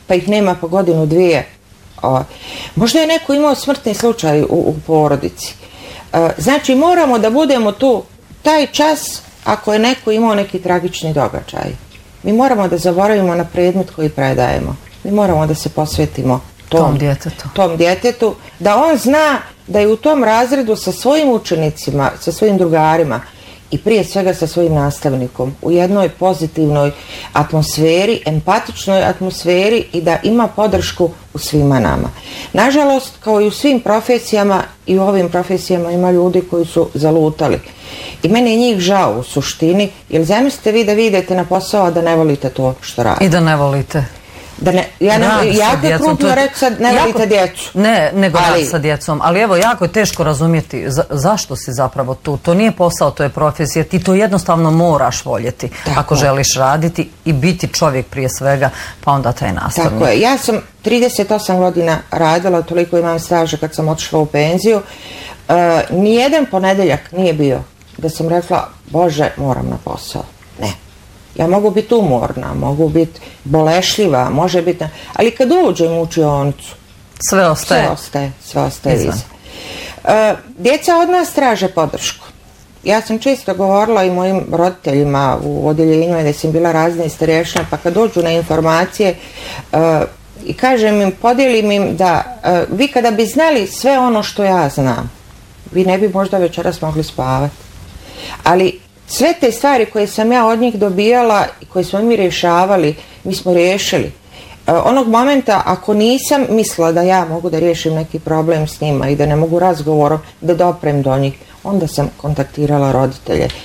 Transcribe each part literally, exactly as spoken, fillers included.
pa ih nema po godinu dvije. O, možda je neko imao smrtni slučaj u, u porodici. E, znači moramo da budemo tu taj čas ako je neko imao neki tragični događaj. Mi moramo da zaboravimo na predmet koji predajemo. Mi moramo da se posvetimo tom, tom, djetetu. tom djetetu, da on zna da je u tom razredu sa svojim učenicima, sa svojim drugarima i prije svega sa svojim nastavnikom u jednoj pozitivnoj atmosferi, empatičnoj atmosferi i da ima podršku u svima nama. Nažalost, kao i u svim profesijama, i u ovim profesijama ima ljudi koji su zalutali. I meni je njih žao u suštini, jer zamislite vi da vi idete na posao da ne volite to što radite. I da ne volite. Da ne, ja ne, jako je krupno reći sad ne volite djecu. Ne, nego ali, rad sa djecom, ali evo jako je teško razumjeti za, zašto si zapravo tu. To nije posao, to je profesija, ti to jednostavno moraš voljeti tako ako želiš raditi i biti čovjek prije svega, pa onda taj nastavnik. Tako je, ja sam trideset osam godina radila, toliko imam staža kad sam otišla u penziju. Uh, nijedan ponedeljak nije bio da sam rekla, Bože, moram na posao. Ne. Ja mogu biti umorna, mogu biti bolešljiva, može biti... Ali kad uđem u učionicu... Sve ostaje. Sve ostaje, sve ostaje iza. E, djeca od nas traže podršku. Ja sam često govorila i mojim roditeljima u odjeljenju gdje sam bila razna i starješna, pa kad dođu na informacije e, i kažem im, podijelim im da e, vi kada bi znali sve ono što ja znam, vi ne bi možda večeras mogli spavati. Ali sve te stvari koje sam ja od njih dobijala i koje smo mi rješavali, mi smo riješili. E, onog momenta ako nisam mislila da ja mogu da riješim neki problem s njima i da ne mogu razgovorom da doprem do njih, onda sam kontaktirala roditelje. E,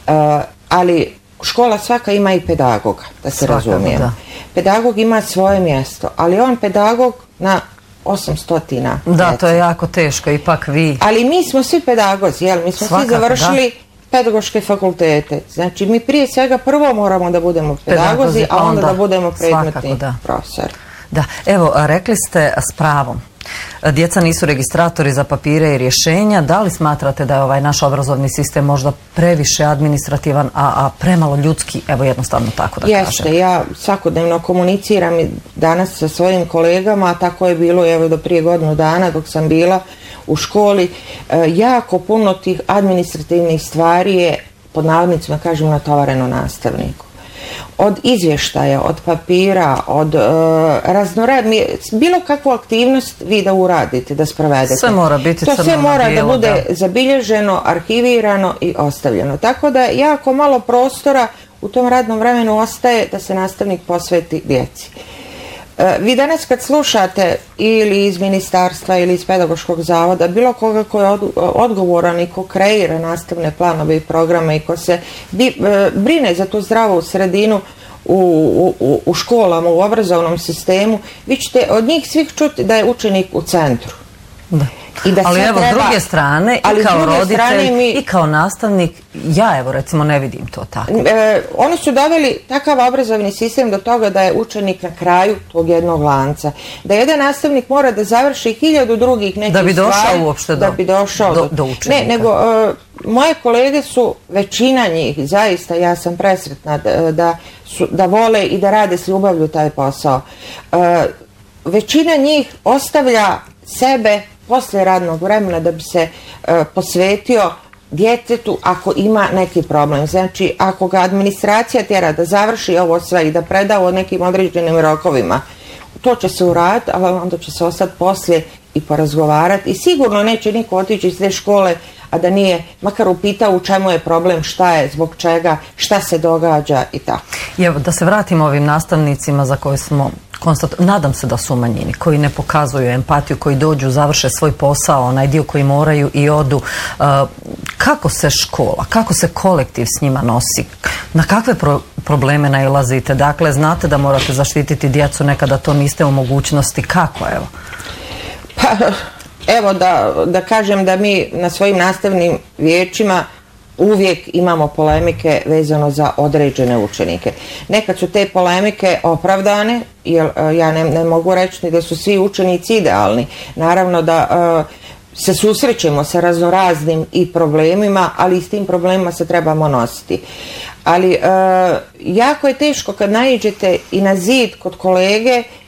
ali škola svaka ima i pedagoga, da se razumijemo. Da. Pedagog ima svoje mjesto, ali on pedagog na osamstotina. Da, djeca. To je jako teško, ipak vi... Ali mi smo svi pedagozi, jel? Mi smo svakako, svi završili... Da. Pedagoške fakultete. Znači, mi prije svega prvo moramo da budemo pedagozi, a onda, onda da budemo predmetni da. profesori. Da, evo, rekli ste s pravom. Djeca nisu registratori za papire i rješenja. Da li smatrate da je ovaj naš obrazovni sistem možda previše administrativan, a, a premalo ljudski, evo jednostavno tako da Jeste, kažem? Jeste, ja svakodnevno komuniciram danas sa svojim kolegama, a tako je bilo evo do prije godinu dana dok sam bila u školi. E, jako puno tih administrativnih stvari je, pod navodnicima kažem, natovareno nastavniku. Od izvještaja, od papira, od e, raznoradnih, bilo kakvu aktivnost vi da uradite, da sprovedete. Sve mora biti crno na bijelo. To sve mora da bude da. zabilježeno, arhivirano i ostavljeno. Tako da jako malo prostora u tom radnom vremenu ostaje da se nastavnik posveti djeci. E, vi danas kad slušate ili iz ministarstva ili iz pedagoškog zavoda, bilo koga ko je od, odgovoran i ko kreira nastavne planove i programe i ko se bi, e, brine za tu zdravu sredinu u, u, u školama, u obrazovnom sistemu, vi ćete od njih svih čuti da je učenik u centru. Da. I da ali evo, treba, s druge strane, i kao roditelj, mi, i kao nastavnik, ja evo recimo ne vidim to tako. E, oni su doveli takav obrazovni sistem do toga da je učenik na kraju tog jednog lanca. Da jedan nastavnik mora da završi hiljadu drugih nekih stvari. Da bi došao stvari, uopšte do, da bi došao do, do, do učenika. Ne, nego e, moje kolege su, većina njih, zaista ja sam presretna da, da, su, da vole i da rade s ljubavlju taj posao. E, većina njih ostavlja sebe poslije radnog vremena da bi se e, posvetio djetetu ako ima neki problem. Znači, ako ga administracija tjera da završi ovo sve i da preda o nekim određenim rokovima, to će se uraditi, ali onda će se ostati poslije i porazgovarati. I sigurno neće niko otići iz te škole, a da nije makar upitao u čemu je problem, šta je, zbog čega, šta se događa i tako. I evo, da se vratimo ovim nastavnicima za koje smo Konstat, nadam se da su u manjini, koji ne pokazuju empatiju, koji dođu, završe svoj posao, onaj dio koji moraju i odu. Uh, kako se škola, kako se kolektiv s njima nosi? Na kakve pro probleme nailazite? Dakle, znate da morate zaštititi djecu, nekada to niste u mogućnosti. Kako, evo? Pa, evo da, da kažem da mi na svojim nastavnim vijećima uvijek imamo polemike vezano za određene učenike. Nekad su te polemike opravdane, jer ja ne, ne mogu reći ni da su svi učenici idealni. Naravno da uh, se susrećemo sa raznoraznim i problemima, ali i s tim problemima se trebamo nositi. Ali uh, jako je teško kad naiđete i na zid kod kolege